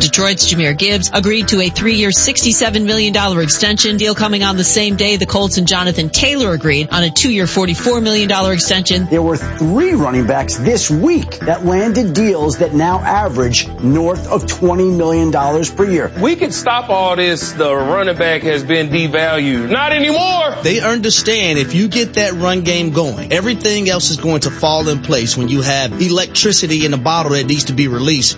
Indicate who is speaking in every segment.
Speaker 1: Detroit's Jahmyr Gibbs agreed to a 3-year, $67 million extension. Deal coming on the same day the Colts and Jonathan Taylor agreed on a 2-year, $44 million extension.
Speaker 2: There were 3 running backs this week that landed deals that now average north of $20 million per year.
Speaker 3: We could stop all this. The running back has been devalued. Not anymore.
Speaker 4: They understand if you get that run game going, everything else is going to fall in place when you have electricity in a bottle that needs to be released.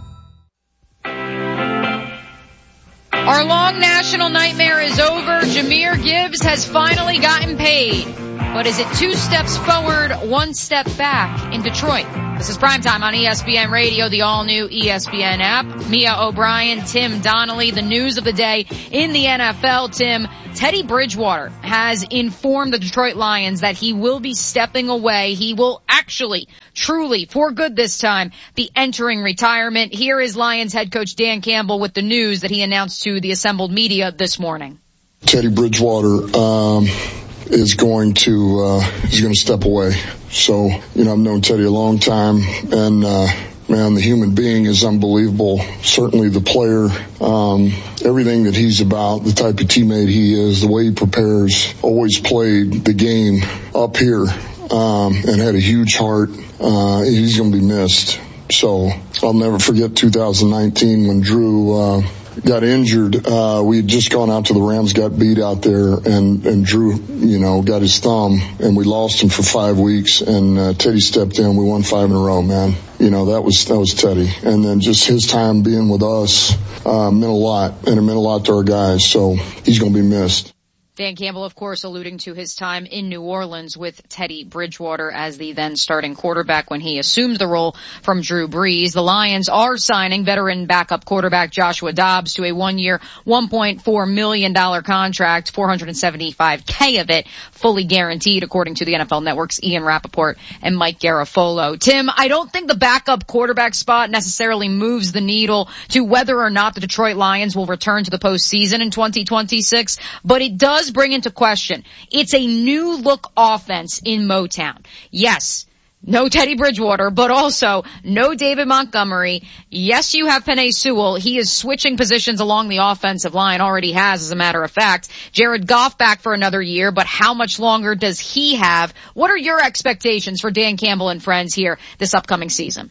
Speaker 5: Our long national nightmare is over. Jahmyr Gibbs has finally gotten paid. But is it 2 steps forward, 1 step back in Detroit? This is Primetime on ESPN Radio, the all-new ESPN app. Mia O'Brien, Tim Donnelly, the news of the day in the NFL. Tim, Teddy Bridgewater has informed the Detroit Lions that he will be stepping away. He will actually, truly, for good this time, be entering retirement. Here is Lions head coach Dan Campbell with the news that he announced to the assembled media this morning.
Speaker 6: Teddy Bridgewater is going to step away. So, I've known Teddy a long time, and man, the human being is unbelievable. Certainly the player, everything that he's about, the type of teammate he is, the way he prepares, always played the game up here, and had a huge heart. He's going to be missed. So I'll never forget 2019 when Drew, got injured. We had just gone out to the Rams, got beat out there, and Drew, got his thumb, and we lost him for 5 weeks, and Teddy stepped in. We won 5 in a row, man. That was Teddy. And then just his time being with us, meant a lot, and it meant a lot to our guys. So he's going to be missed.
Speaker 5: Dan Campbell, of course, alluding to his time in New Orleans with Teddy Bridgewater as the then starting quarterback when he assumed the role from Drew Brees. The Lions are signing veteran backup quarterback Joshua Dobbs to a 1-year, $1.4 million contract, $475K of it fully guaranteed, according to the NFL Network's Ian Rappaport and Mike Garafolo. Tim, I don't think the backup quarterback spot necessarily moves the needle to whether or not the Detroit Lions will return to the postseason in 2026, but it does bring into question. It's a new look offense in Motown. Yes, no Teddy Bridgewater, but also no David Montgomery. Yes, you have Penei Sewell. He is switching positions along the offensive line, already has, as a matter of fact. Jared Goff back for another year, but how much longer does he have? What are your expectations for Dan Campbell and friends here this upcoming season?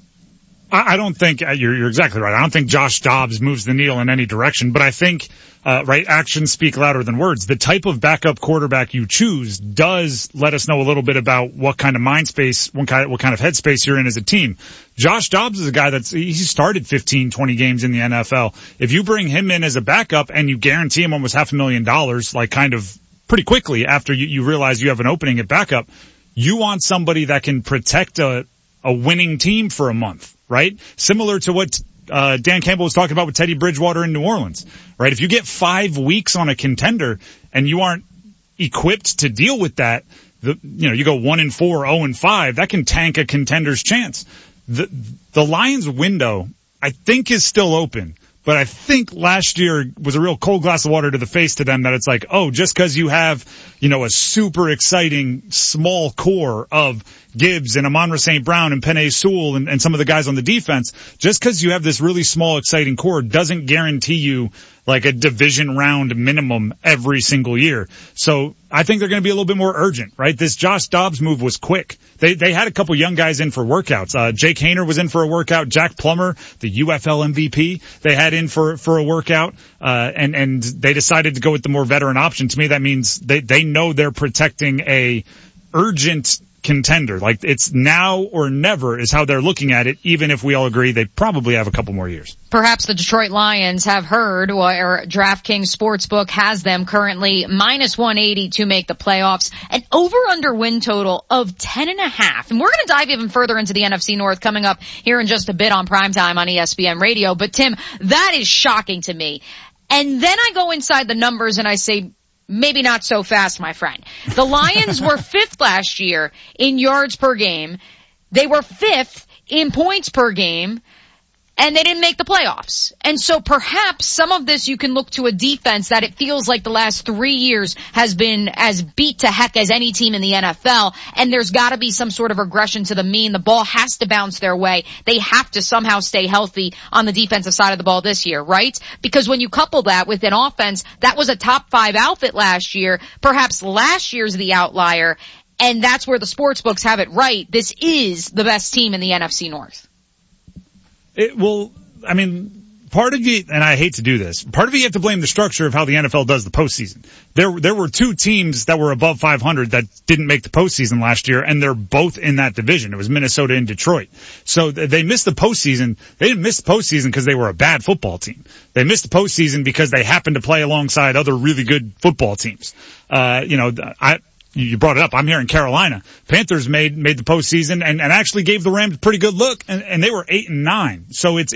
Speaker 7: I don't think you're exactly right. I don't think Josh Dobbs moves the needle in any direction, but I think actions speak louder than words. The type of backup quarterback you choose does let us know a little bit about what kind of mind space, what kind of headspace you're in as a team. Josh Dobbs is a guy he started 15, 20 games in the NFL. If you bring him in as a backup and you guarantee him almost $500,000, like kind of pretty quickly after you realize you have an opening at backup, you want somebody that can protect a winning team for a month. Right? Similar to what Dan Campbell was talking about with Teddy Bridgewater in New Orleans. Right? If you get 5 weeks on a contender and you aren't equipped to deal with that, you go 1-4, 0-5, that can tank a contender's chance. The Lions window, I think, is still open. But I think last year was a real cold glass of water to the face to them that it's like, oh, just because you have, a super exciting small core of Gibbs and Amon-Ra St. Brown and Penei Sewell and some of the guys on the defense, just because you have this really small exciting core doesn't guarantee you like a division round minimum every single year. So I think they're going to be a little bit more urgent, right? This Josh Dobbs move was quick. They had a couple young guys in for workouts. Jake Haener was in for a workout. Jack Plummer, the UFL MVP, they had in for a workout. And they decided to go with the more veteran option. To me, that means they know they're protecting a urgent contender. Like it's now or never is how they're looking at it, even if we all agree they probably have a couple more years.
Speaker 5: Perhaps the Detroit Lions have heard, or DraftKings Sportsbook has them currently -180 to make the playoffs, an over-under win total of 10.5. And we're going to dive even further into the NFC North coming up here in just a bit on Primetime on ESPN Radio. But Tim, that is shocking to me. And then I go inside the numbers and I say, maybe not so fast, my friend. The Lions were 5th last year in yards per game. They were 5th in points per game. and they didn't make the playoffs. And so perhaps some of this you can look to a defense that it feels like the last 3 years has been as beat to heck as any team in the NFL, and there's got to be some sort of regression to the mean. The ball has to bounce their way. They have to somehow stay healthy on the defensive side of the ball this year, right? Because when you couple that with an offense that was a top 5 outfit last year, perhaps last year's the outlier, and that's where the sports books have it right. This is the best team in the NFC North.
Speaker 7: Part of you, and I hate to do this, part of you have to blame the structure of how the NFL does the postseason. There were 2 teams that were above 500 that didn't make the postseason last year, and they're both in that division. It was Minnesota and Detroit. So they missed the postseason. They didn't miss the postseason because they were a bad football team. They missed the postseason because they happened to play alongside other really good football teams. You brought it up. I'm here in Carolina. Panthers made the postseason and actually gave the Rams a pretty good look, and they were 8-9. So it's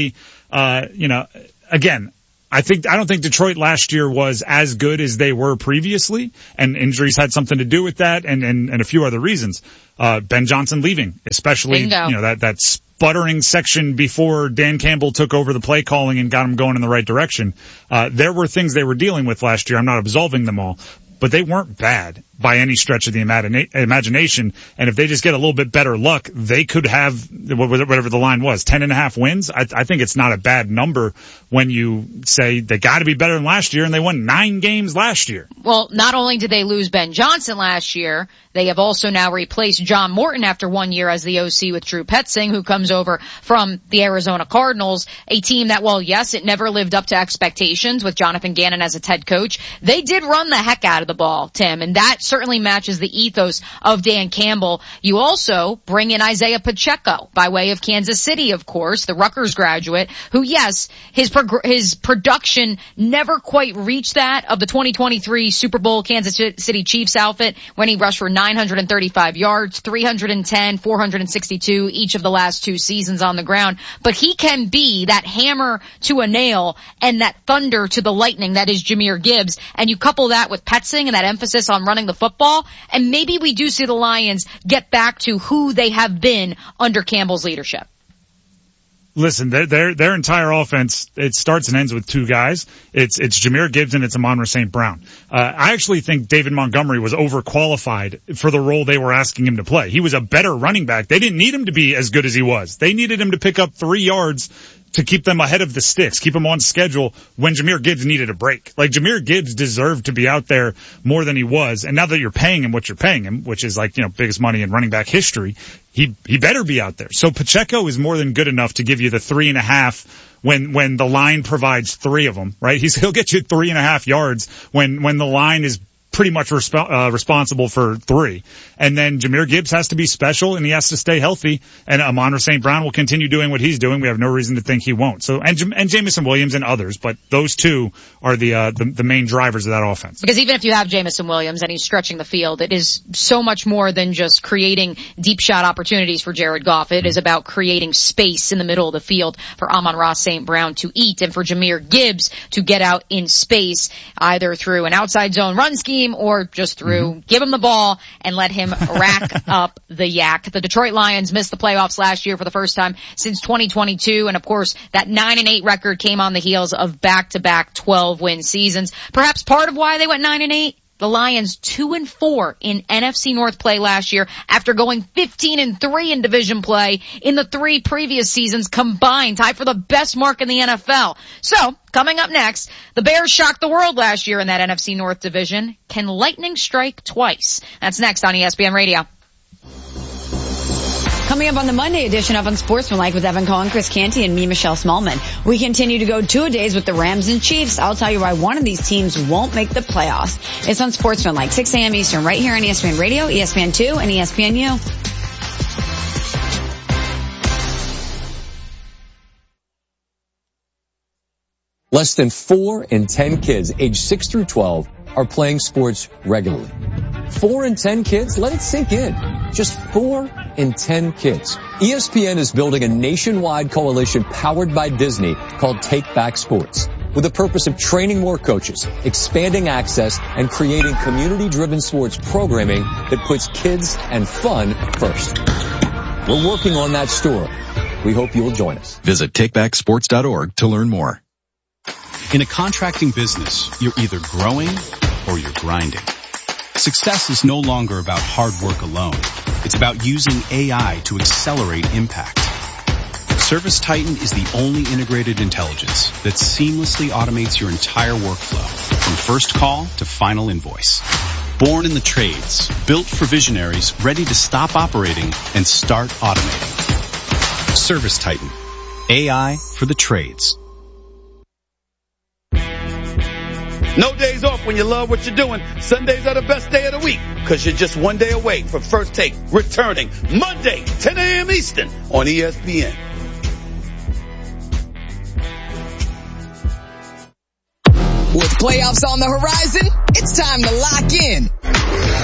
Speaker 7: again, I don't think Detroit last year was as good as they were previously, and injuries had something to do with that, and a few other reasons. Ben Johnson leaving, especially, that sputtering section before Dan Campbell took over the play calling and got him going in the right direction. There were things they were dealing with last year. I'm not absolving them all, but they weren't bad by any stretch of the imagination. And if they just get a little bit better luck, they could have whatever the line was, 10.5 wins. I think it's not a bad number when you say they got to be better than last year, and they won 9 games last year.
Speaker 5: Well, not only did they lose Ben Johnson last year, they have also now replaced John Morton after 1 year as the OC with Drew Petzing, who comes over from the Arizona Cardinals, a team that, well, yes, it never lived up to expectations with Jonathan Gannon as a head coach. They did run the heck out of the ball, Tim, and that certainly matches the ethos of Dan Campbell. You also bring in Isaiah Pacheco by way of Kansas City, of course, the Rutgers graduate, who, yes, his production never quite reached that of the 2023 Super Bowl Kansas City Chiefs outfit when he rushed for 935 yards, 310, 462 each of the last 2 seasons on the ground. But he can be that hammer to a nail and that thunder to the lightning that is Jahmyr Gibbs. And you couple that with Petzing and that emphasis on running the football, and maybe we do see the Lions get back to who they have been under Campbell's leadership.
Speaker 7: Listen, their entire offense, it starts and ends with 2 guys. It's Jahmyr Gibbs and it's Amon-Ra St. Brown. I actually think David Montgomery was overqualified for the role they were asking him to play. He was a better running back. They didn't need him to be as good as he was. They needed him to pick up 3 yards to keep them ahead of the sticks, keep them on schedule when Jahmyr Gibbs needed a break. Like, Jahmyr Gibbs deserved to be out there more than he was, and now that you're paying him what you're paying him, which is biggest money in running back history, he better be out there. So Pacheco is more than good enough to give you the 3.5 when the line provides 3 of them, right? He'll get you 3.5 yards when the line is pretty much responsible for 3. And then Jahmyr Gibbs has to be special and he has to stay healthy, and Amon-Ra St. Brown will continue doing what he's doing. We have no reason to think he won't. So, and Jameson Williams and others, but those 2 are the main drivers of that offense.
Speaker 5: Because even if you have Jameson Williams and he's stretching the field, it is so much more than just creating deep shot opportunities for Jared Goff. It is about creating space in the middle of the field for Amon-Ra St. Brown to eat and for Jahmyr Gibbs to get out in space, either through an outside zone run scheme or just through give him the ball and let him rack up the yak. The Detroit Lions missed the playoffs last year for the first time since 2022, and of course that 9-8 record came on the heels of back-to-back 12-win seasons. Perhaps part of why they went 9-8, the Lions 2-4 in NFC North play last year after going 15-3 in division play in the 3 previous seasons combined, tied for the best mark in the NFL. So, coming up next, the Bears shocked the world last year in that NFC North division. Can lightning strike twice? That's next on ESPN Radio.
Speaker 8: Coming up on the Monday edition of Unsportsmanlike with Evan Cohen, Chris Canty, and me, Michelle Smallman. We continue to go 2-a-days with the Rams and Chiefs. I'll tell you why one of these teams won't make the playoffs. It's Unsportsmanlike, 6 a.m. Eastern, right here on ESPN Radio, ESPN2, and ESPNU.
Speaker 9: Less than 4 in 10 kids aged 6 through 12 are playing sports regularly. 4 in 10 kids? Let it sink in. Just 4 in 10 kids. ESPN is building a nationwide coalition powered by Disney called Take Back Sports, with the purpose of training more coaches, expanding access, and creating community-driven sports programming that puts kids and fun first. We're working on that story. We hope you'll join us.
Speaker 10: Visit takebacksports.org to learn more.
Speaker 11: In a contracting business, you're either growing or you're grinding. Success is no longer about hard work alone. It's about using AI to accelerate impact. ServiceTitan is the only integrated intelligence that seamlessly automates your entire workflow, from first call to final invoice. Born in the trades, built for visionaries ready to stop operating and start automating. ServiceTitan. AI for the trades.
Speaker 12: No days off when you love what you're doing. Sundays are the best day of the week because you're just one day away from First Take returning Monday, 10 a.m. Eastern on ESPN.
Speaker 13: With playoffs on the horizon, it's time to lock in.